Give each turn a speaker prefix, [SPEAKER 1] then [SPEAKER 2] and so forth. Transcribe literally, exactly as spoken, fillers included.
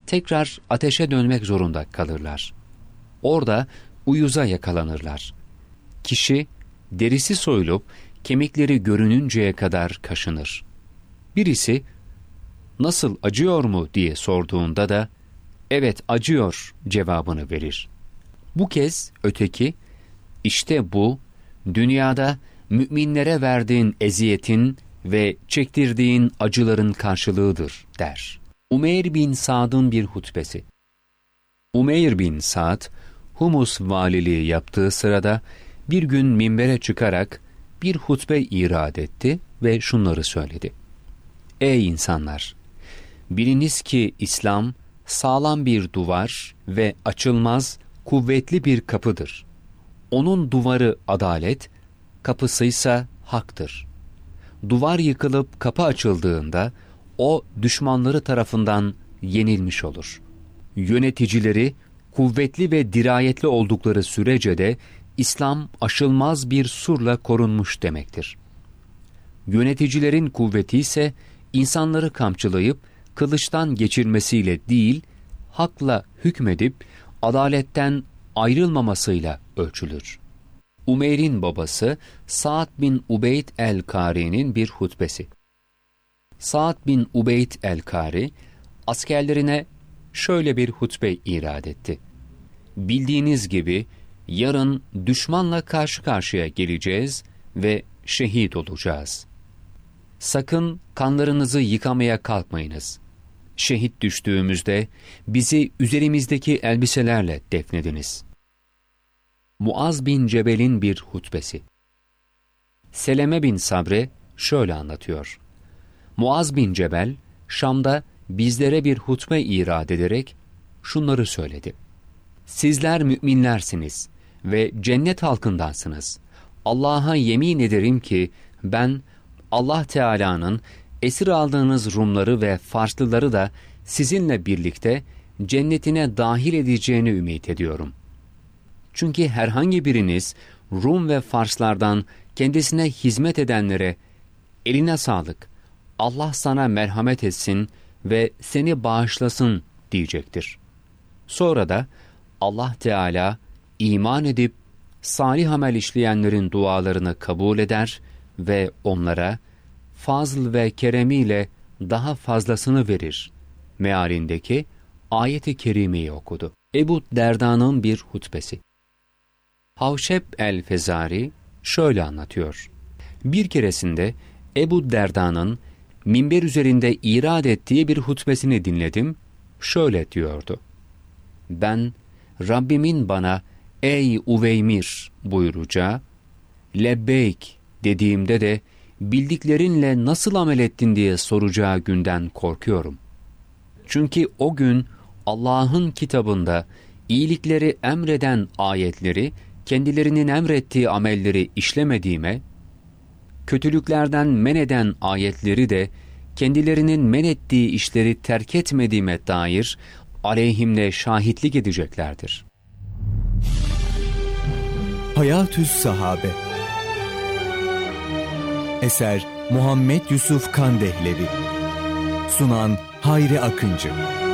[SPEAKER 1] tekrar ateşe dönmek zorunda kalırlar. Orada uyuza yakalanırlar. Kişi derisi soyulup kemikleri görününceye kadar kaşınır. Birisi "Nasıl, acıyor mu?" diye sorduğunda da "Evet, acıyor" cevabını verir. Bu kez öteki "İşte bu dünyada müminlere verdiğin eziyetin ve çektirdiğin acıların karşılığıdır" der. Umeyr bin Sa'd'ın bir hutbesi. Umeyr bin Sa'd, Humus valiliği yaptığı sırada bir gün minbere çıkarak bir hutbe irad etti ve şunları söyledi: "Ey insanlar! Biliniz ki İslam sağlam bir duvar ve açılmaz, kuvvetli bir kapıdır. Onun duvarı adalet, kapısıysa haktır. Duvar yıkılıp kapı açıldığında o düşmanları tarafından yenilmiş olur. Yöneticileri kuvvetli ve dirayetli oldukları sürece de İslam aşılmaz bir surla korunmuş demektir. Yöneticilerin kuvveti ise insanları kamçılayıp kılıçtan geçirmesiyle değil, hakla hükmedip adaletten ayrılmamasıyla ölçülür." Umeyr'in babası Sa'd bin Ubeyd el-Kari'nin bir hutbesi. Sa'd bin Ubeyd el-Kari askerlerine şöyle bir hutbe irad etti: "Bildiğiniz gibi yarın düşmanla karşı karşıya geleceğiz ve şehit olacağız. Sakın kanlarınızı yıkamaya kalkmayınız. Şehit düştüğümüzde bizi üzerimizdeki elbiselerle defnediniz." Muaz bin Cebel'in bir hutbesi. Seleme bin Sabre şöyle anlatıyor: Muaz bin Cebel, Şam'da bizlere bir hutbe irad ederek şunları söyledi: "Sizler müminlersiniz ve cennet halkındansınız. Allah'a yemin ederim ki ben Allah Teala'nın esir aldığınız Rumları ve Farslıları da sizinle birlikte cennetine dahil edeceğini ümit ediyorum. Çünkü herhangi biriniz Rum ve Farslardan kendisine hizmet edenlere eline sağlık, Allah sana merhamet etsin ve seni bağışlasın diyecektir. Sonra da Allah Teala iman edip salih amel işleyenlerin dualarını kabul eder ve onlara fazl ve keremiyle daha fazlasını verir" mealindeki ayet-i kerimeyi okudu. Ebu Derda'nın bir hutbesi. Havşeb el-Fezari şöyle anlatıyor: Bir keresinde Ebu Derda'nın minber üzerinde irad ettiği bir hutbesini dinledim. Şöyle diyordu: "Ben Rabbimin bana ey Uveymir buyuracağı, lebbeyk dediğimde de bildiklerinle nasıl amel ettin diye soracağı günden korkuyorum. Çünkü o gün Allah'ın kitabında iyilikleri emreden ayetleri, kendilerinin emrettiği amelleri işlemediğime, kötülüklerden men eden ayetleri de kendilerinin men ettiği işleri terk etmediğime dair aleyhimle şahitlik edeceklerdir."
[SPEAKER 2] Hayatü's Sahabe. Eser Muhammed Yusuf Kandehlevi. Sunan Hayri Akıncı.